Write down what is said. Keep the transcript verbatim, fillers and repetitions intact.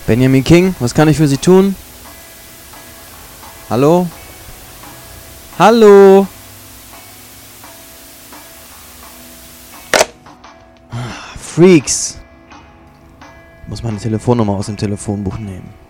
Benjamin King, was kann ich für Sie tun? Hallo? Hallo? Freaks. Ich muss meine Telefonnummer aus dem Telefonbuch nehmen.